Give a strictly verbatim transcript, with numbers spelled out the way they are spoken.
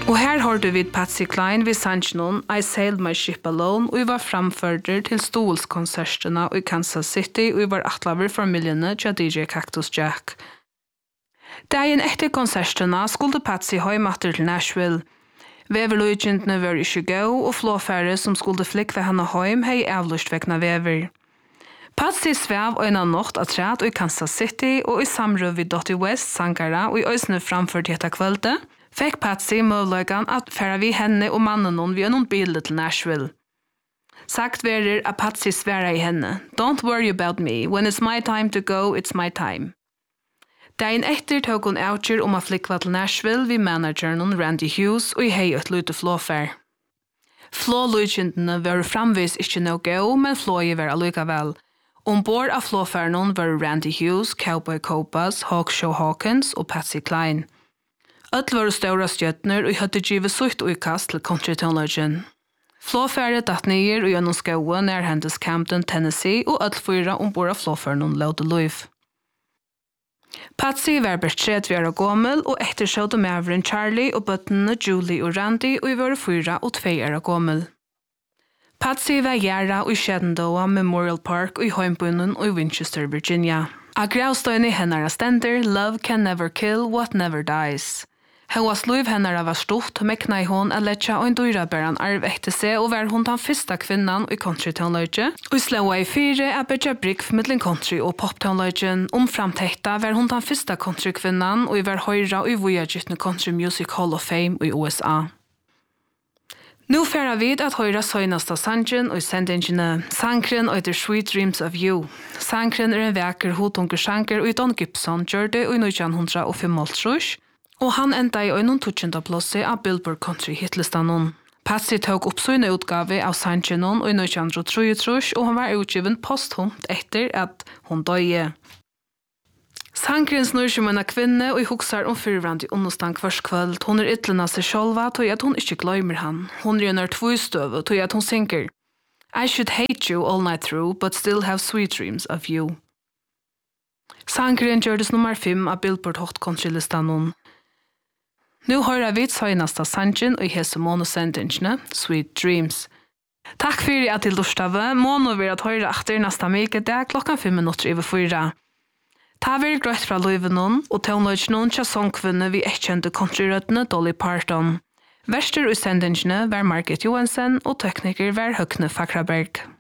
Og her hørte vi Patsy Cline ved sannsjonen I Sailed My Ship Alone, og vi var framførder til Stolskonsertene i Kansas City, og vi var atlaver familiene til D J Cactus Jack. Dagen etter konsertene skulle Patsy høymatter til Nashville. Veverløygendene var ikke gå, og flåfære som skulle flikve henne hjem, hei avlyst vekna vever. Patsy svev øyna natt av træt i Kansas City, og i samrøv vid Dottie West, sangara, og i øysene framført dette kvöldet, fikk Patsy muligheten at færa vi henne og mannen hon via noen biler til Nashville. Sagt verer at Patsy sværa i henne, Don't worry about me, when it's my time to go, it's my time. Dagen etter tog hun avgjør om å flikva til Nashville vi manageren Randy Hughes og i hei et lute flåfær. Flåløykjentene var framvis ikke noe gå, men flåi var allikevel. Ombord av flåfæren var Randy Hughes, Cowboy Copas, Hawkshaw Hawkins og Patsy Cline. Ødel var større stjøtner og hadde givet sutt utkast til country-tonlagen. Flåfæret datt nyer og gjennom skoet nær hendes Camden, Tennessee, og ødel fyra ombord av flåfæren låde luiv. Patsy var bare tredje år gammel, og etter skjødde maveren Charlie og bøttene Julie og Randy, og i var fyra og tve år gammel. Patsy var gjæra og i Shenandoah Memorial Park og i Heimbunnen og i Winchester, Virginia. A gravstøyne hennara stender, Love can never kill what never dies. Hennes liv hennara var stort, mekna i hon a letja og en dyrabæran arv etter seg, og var hun den første kvinnan i country-tonløyge. Og i slåa i fire er bedja brygg mittlen country og pop-tonløygen. Om framtekta var hun den første country-kvinnan, og i var høyra og i voyagittne Country Music Hall of Fame i U S A. Nu færa vid at høyra søgnasta sangen og sendingene. Sangren og The Sweet Dreams of You. Sangren er en vekker hotunker sanger og Don Gibson gjør det i nitton oh fem, og han enda i øynene tutsjenta plåse av Billboard Country hitlistanen. Patsy tog opp søgne utgave av sangen og i nitton oh tre, og han var utgiven posthumt etter at hun døye. Sangren snur som en kvinne og huksar om fyrvrande understand hvers kvöld. Hun er ytlena seg sjálva tog at hun ikke gløymer han. Hun rønner tvøystøve tog at hun synker I should hate you all night through, but still have sweet dreams of you. Sangren gjørdes nummer fem av Billboard Hot Country-listanen. Nu høyrer vi søgnasta sangen og i hese monosendingene, Sweet Dreams. Takk for at til lustave. Måno vil at høyre etter neste mike, det er klokkan fem minutter over fyra. Ta vil grøtt fra løyvenon, og tøvnløygenon tja songkvinne vi ekkjente countryrøttene Dolly Parton. Verster i sendingene var Margit Johansen, og tekniker var Høgne Fakraberg.